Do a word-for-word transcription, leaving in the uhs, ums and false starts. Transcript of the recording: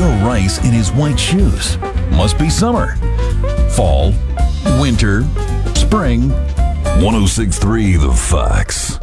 Bill Rice in his white shoes. Must be summer, fall, winter, spring. one oh six point three The Fox.